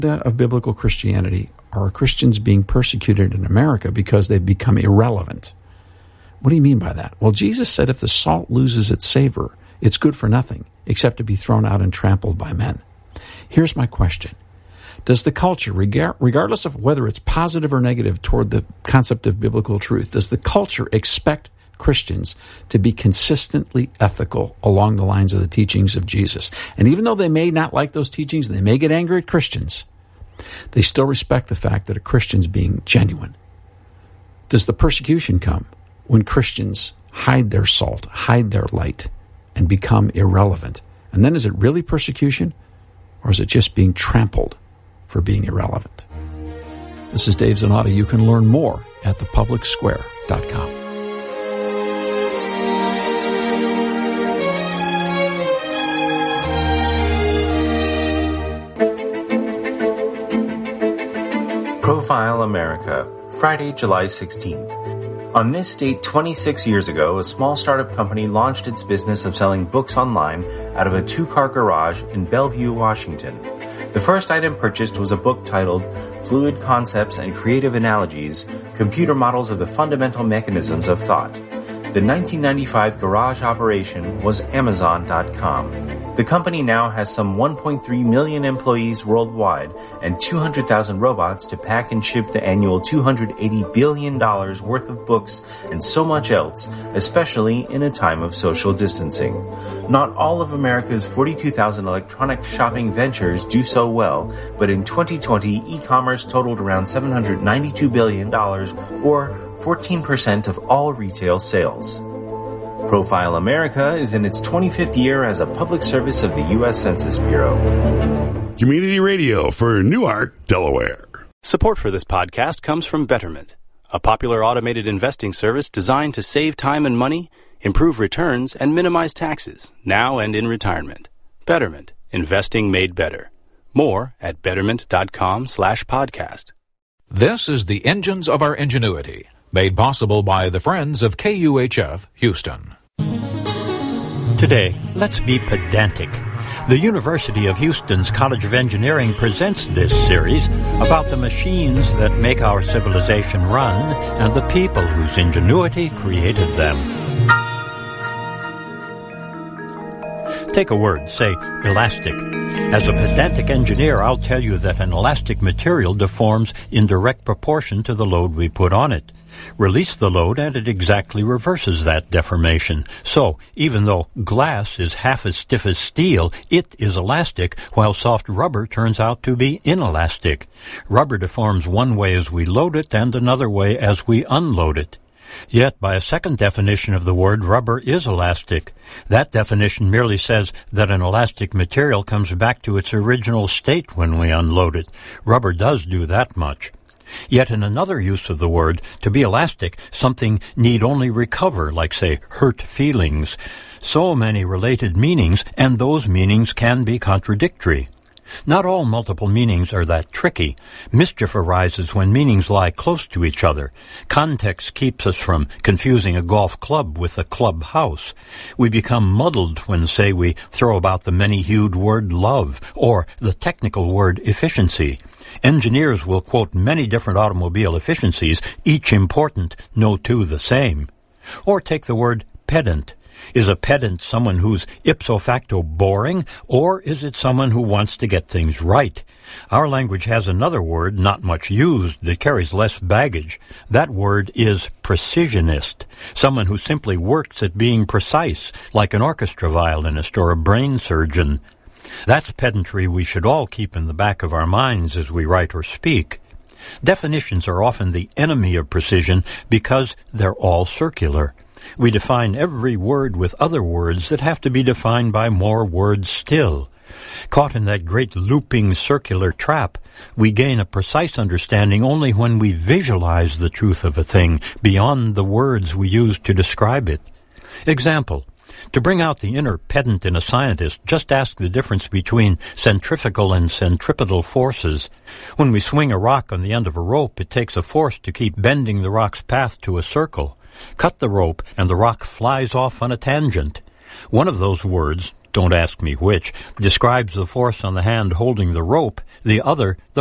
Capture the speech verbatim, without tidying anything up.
of biblical Christianity are Christians being persecuted in America because they've become irrelevant. What do you mean by that? Well, Jesus said if the salt loses its savor, it's good for nothing except to be thrown out and trampled by men. Here's my question. Does the culture, regardless of whether it's positive or negative toward the concept of biblical truth, does the culture expect Christians to be consistently ethical along the lines of the teachings of Jesus? And even though they may not like those teachings, and they may get angry at Christians, they still respect the fact that a Christian's being genuine. Does the persecution come when Christians hide their salt, hide their light, and become irrelevant? And then is it really persecution, or is it just being trampled for being irrelevant? This is Dave Zanotti. You can learn more at the public square dot com. Profile America, Friday, July sixteenth. On this date twenty-six years ago, a small startup company launched its business of selling books online out of a two-car garage in Bellevue, Washington. The first item purchased was a book titled Fluid Concepts and Creative Analogies, Computer Models of the Fundamental Mechanisms of Thought. The nineteen ninety-five garage operation was Amazon dot com. The company now has some one point three million employees worldwide and two hundred thousand robots to pack and ship the annual two hundred eighty billion dollars worth of books and so much else, especially in a time of social distancing. Not all of America's forty-two thousand electronic shopping ventures do so well, but in twenty twenty, e-commerce totaled around seven hundred ninety-two billion dollars, or fourteen percent of all retail sales. Profile America is in its twenty-fifth year as a public service of the U S Census Bureau. Community radio for Newark, Delaware. Support for this podcast comes from Betterment, a popular automated investing service designed to save time and money, improve returns, and minimize taxes, now and in retirement. Betterment, investing made better. More at betterment.com slash podcast. This is the Engines of Our Ingenuity, made possible by the Friends of K U H F Houston. Today, let's be pedantic. The University of Houston's College of Engineering presents this series about the machines that make our civilization run and the people whose ingenuity created them. Take a word, say elastic. As a pedantic engineer, I'll tell you that an elastic material deforms in direct proportion to the load we put on it. Release the load and it exactly reverses that deformation. So, even though glass is half as stiff as steel, it is elastic, while soft rubber turns out to be inelastic. Rubber deforms one way as we load it and another way as we unload it. Yet, by a second definition of the word, rubber is elastic. That definition merely says that an elastic material comes back to its original state when we unload it. Rubber does do that much. Yet in another use of the word, to be elastic, something need only recover, like, say, hurt feelings. So many related meanings, and those meanings can be contradictory. Not all multiple meanings are that tricky. Mischief arises when meanings lie close to each other. Context keeps us from confusing a golf club with a clubhouse. We become muddled when, say, we throw about the many-hued word love or the technical word efficiency. Engineers will quote many different automobile efficiencies, each important, no two the same. Or take the word pedant. Is a pedant someone who's ipso facto boring, or is it someone who wants to get things right? Our language has another word, not much used, that carries less baggage. That word is precisionist, someone who simply works at being precise, like an orchestra violinist or a brain surgeon. That's pedantry we should all keep in the back of our minds as we write or speak. Definitions are often the enemy of precision because they're all circular. We define every word with other words that have to be defined by more words still. Caught in that great looping circular trap, we gain a precise understanding only when we visualize the truth of a thing beyond the words we use to describe it. Example. To bring out the inner pedant in a scientist, just ask the difference between centrifugal and centripetal forces. When we swing a rock on the end of a rope, it takes a force to keep bending the rock's path to a circle. Cut the rope, and the rock flies off on a tangent. One of those words, don't ask me which, describes the force on the hand holding the rope, the other, the